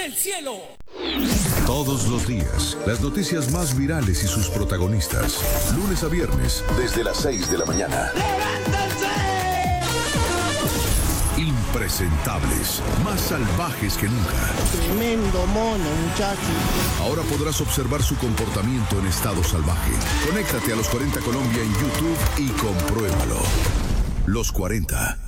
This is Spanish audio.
del cielo. Todos los días, las noticias más virales y sus protagonistas. Lunes a viernes, desde las 6 de la mañana. ¡Levántense! Impresentables, más salvajes que nunca. Tremendo mono, muchacho. Ahora podrás observar su comportamiento en estado salvaje. Conéctate a Los 40 Colombia en YouTube y compruébalo. Los 40.